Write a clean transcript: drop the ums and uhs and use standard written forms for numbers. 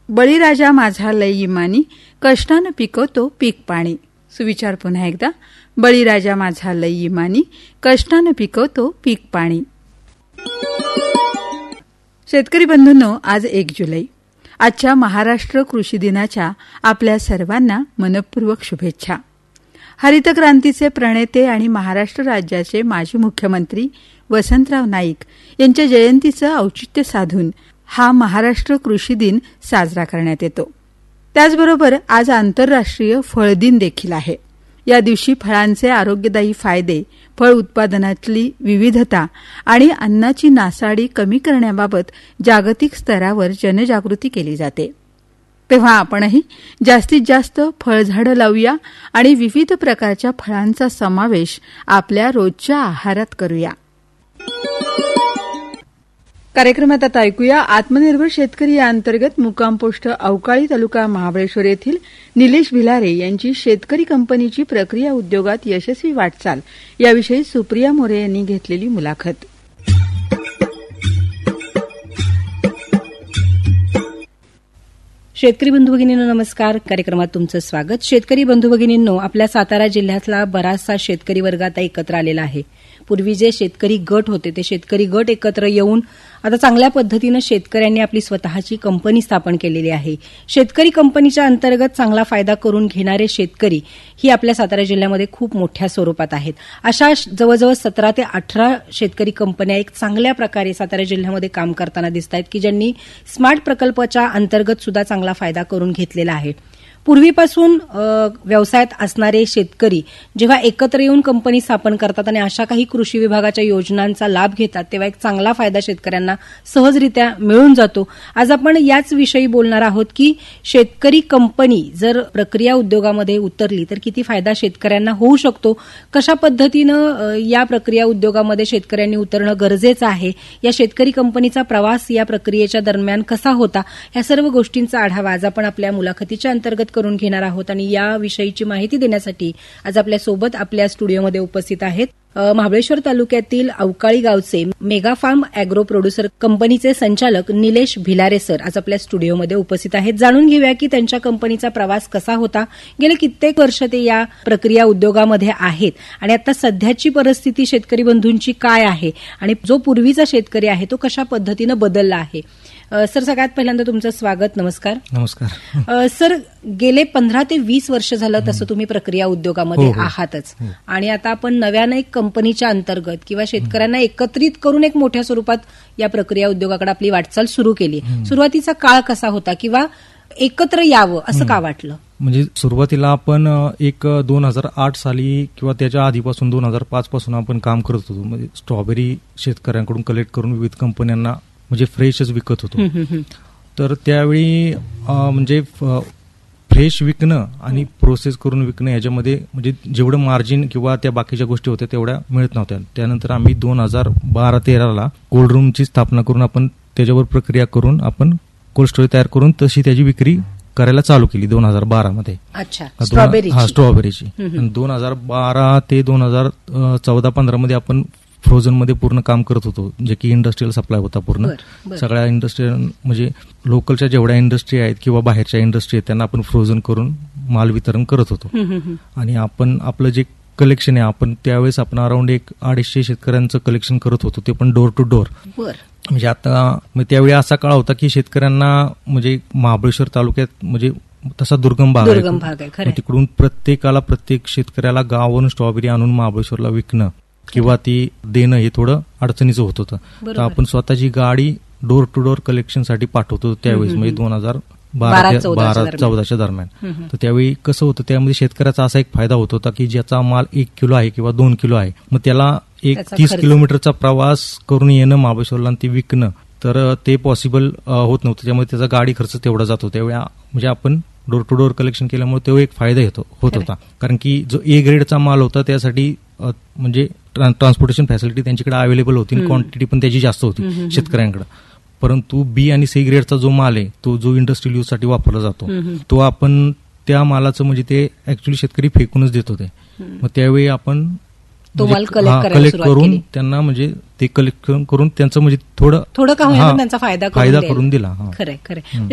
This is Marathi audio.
बळीराजा माझा लई इमानी, कष्टानं पिकवतो पीक पाणी. सुविचार पुन्हा एकदा. बळीराजा माझा लई इमानी, कष्टानं पिकवतो पीक पाणी. शेतकरी बंधूंनो, आज 1 जुलै. आजच्या महाराष्ट्र कृषी दिनाच्या आपल्या सर्वांना मनपूर्वक शुभेच्छा. हरित क्रांतीचे प्रणेते आणि महाराष्ट्र राज्याचे माजी मुख्यमंत्री वसंतराव नाईक यांच्या जयंतीचं औचित्य साधून हा महाराष्ट्र कृषी दिन साजरा करण्यात येतो. त्याचबरोबर आज आंतरराष्ट्रीय फळ दिन देखील आहे. या दिवशी फळांचे आरोग्यदायी फायदे, फळ उत्पादनातली विविधता आणि अन्नाची नासाडी कमी करण्याबाबत जागतिक स्तरावर जनजागृती केली जाते. तेव्हा आपणही जास्तीत जास्त फळझाडं लावूया आणि विविध प्रकारच्या फळांचा समावेश आपल्या रोजच्या आहारात करूया. कार्यक्रमात आता ऐकूया आत्मनिर्भर शेतकरी या अंतर्गत मुक्काम पोस्ट अवकाळी तालुका महाबळेश्वर येथील निलेश भिलारे यांची शेतकरी कंपनीची प्रक्रिया उद्योगात यशस्वी वाटचाल याविषयी सुप्रिया मोरे यांनी घेतलेली मुलाखत. शेतकरी बंधू भगिनींनो नमस्कार. कार्यक्रमात तुमचं स्वागत. शेतकरी बंधू भगिनींनो, आपल्या सातारा जिल्ह्यातला बराचसा शेतकरी वर्ग आता एकत्र आलेला आहे. पूर्वी जे शेतकरी गट होते ते शेतकरी गट एकत्र येऊन आता चांगल्या पद्धतीनं शेतकऱ्यांनी आपली स्वतःची कंपनी स्थापन केलेली आहे. शेतकरी कंपनीच्या अंतर्गत चांगला फायदा करून घेणारे शेतकरी ही आपल्या सातारा जिल्ह्यामध्ये खूप मोठ्या स्वरूपात आहेत. अशा जवळजवळ 17 ते 18 शेतकरी कंपन्या एक चांगल्या प्रकारे सातारा जिल्ह्यामध्ये काम करताना दिसत आहेत की ज्यांनी स्मार्ट प्रकल्पाच्या अंतर्गत सुद्धा चांगला फायदा करून घेतलेला आहे. पूर्वीपासून व्यवसायात असणारे शेतकरी जेव्हा एकत्र येऊन कंपनी स्थापन करतात आणि अशा काही कृषी विभागाच्या योजनांचा लाभ घेतात तेव्हा एक चांगला फायदा शेतकऱ्यांना सहजरित्या मिळून जातो. आज आपण याच विषयी बोलणार आहोत की शेतकरी कंपनी जर प्रक्रिया उद्योगामध्ये उतरली तर किती फायदा शेतकऱ्यांना होऊ शकतो, कशा पद्धतीनं या प्रक्रिया उद्योगामध्ये शेतकऱ्यांनी उतरणं गरजेचं आहे, या शेतकरी कंपनीचा प्रवास या प्रक्रियेच्या दरम्यान कसा होता, या सर्व गोष्टींचा आढावा आज आपण आपल्या मुलाखतीच्या अंतर्गत करून घेणार आहोत. आणि याविषयीची माहिती देण्यासाठी आज आपल्या सोबत आपल्या स्टुडिओमध्ये उपस्थित आहेत महाबळेश्वर तालुक्यातील अवकाळी गावचे मेगा फार्म अॅग्रो प्रोड्युसर कंपनीचे संचालक निलेश भिलारे सर आज आपल्या स्टुडिओमध्ये उपस्थित आहेत. जाणून घेऊया की त्यांच्या कंपनीचा प्रवास कसा होता, गेले कित्येक वर्ष ते या प्रक्रिया उद्योगामध्ये आहेत आणि आता सध्याची परिस्थिती शेतकरी बंधूंची काय आहे आणि जो पूर्वीचा शेतकरी आहे तो कशा पद्धतीनं बदलला आहे. सर, सगळ्यात पहिल्यांदा तुमचं स्वागत. नमस्कार. नमस्कार. सर, गेले 15 ते 20 वर्ष झालं तसं तुम्ही प्रक्रिया उद्योगामध्ये आहातच आणि आता आपण नव्यानं एक कंपनीच्या अंतर्गत किंवा शेतकऱ्यांना एकत्रित करून एक मोठ्या स्वरूपात या प्रक्रिया उद्योगाकडे आपली वाटचाल सुरू केली. सुरुवातीचा काळ कसा होता किंवा एकत्र यावं असं का वाटलं? म्हणजे सुरुवातीला आपण एक 2008 साली किंवा त्याच्या आधीपासून 2005 पासून आपण काम करत होतो. म्हणजे स्ट्रॉबेरी शेतकऱ्यांकडून कलेक्ट करून विविध कंपन्यांना म्हणजे फ्रेशच विकत होतो. तर त्यावेळी म्हणजे फ्रेश विकणं आणि प्रोसेस करून विकणं याच्यामध्ये म्हणजे जेवढं मार्जिन किंवा त्या बाकीच्या गोष्टी होत्या तेवढ्या मिळत नव्हत्या. त्यानंतर आम्ही 2012-13 कोल्ड रूमची स्थापना करून आपण त्याच्यावर प्रक्रिया करून आपण कोल्ड स्टोरेज तयार करून तशी त्याची विक्री करायला चालू केली 2012 मध्ये. स्ट्रॉबेरीची. 2012 ते 2014-15 मध्ये आपण फ्रोझन मध्ये पूर्ण काम करत होतो, जे की इंडस्ट्रियल सप्लाय होता पूर्ण. सगळ्या इंडस्ट्रियल म्हणजे लोकलच्या जेवढ्या इंडस्ट्री आहेत किंवा बाहेरच्या इंडस्ट्री आहेत त्यांना आपण फ्रोझन करून माल वितरण करत होतो. आणि आपण आपलं जे कलेक्शन आहे आपण त्यावेळेस आपण अराउंड 250 शेतकऱ्यांचं कलेक्शन करत होतो, ते पण डोर टू डोर. म्हणजे आता त्यावेळी असा काळ होता की शेतकऱ्यांना म्हणजे महाबळेश्वर तालुक्यात म्हणजे तसा दुर्गम भाग आहे. तिकडून प्रत्येक शेतकऱ्याला गावावरून स्ट्रॉबेरी आणून महाबळेश्वरला विकणं किंवा ती देणं हे थोडं अडचणीचं होत होतं. तर आपण स्वतःची गाडी डोर टू डोर कलेक्शनसाठी पाठवतो त्यावेळेस, म्हणजे 2012-14 दरम्यान. तर त्यावेळी कसं होतं, त्यामध्ये शेतकऱ्याचा असा एक फायदा होत होता की ज्याचा माल 1 किलो आहे किंवा 2 किलो आहे, मग त्याला 30 किलोमीटरचा प्रवास करून येणं महाबळेश्वरला आणि ते विकणं तर ते पॉसिबल होत नव्हतं. त्यामुळे त्याचा गाडी खर्च तेवढा जातो. त्यावेळी म्हणजे आपण डोर टू डोर कलेक्शन केल्यामुळे तो एक फायदा होत होता. कारण की जो ए ग्रेडचा माल होता त्यासाठी म्हणजे ट्रान्सपोर्टेशन फॅसिलिटी त्यांच्याकडे अवेलेबल होती, क्वांटिटी पण त्याची जास्त होती शेतकऱ्यांकडे. परंतु बी आणि सी ग्रेडचा जो माल आहे तो जो इंडस्ट्रियल यूज साठी वापरला जातो तो आपण त्या मालाचं म्हणजे ते ऍक्च्युअली शेतकरी फेकूनच देत होते. मग त्यावेळी आपण कलेक्ट करून त्यांना म्हणजे ते कलेक्ट करून त्यांचं म्हणजे थोडं का होईना त्यांचा फायदा करून दिला. खरंय.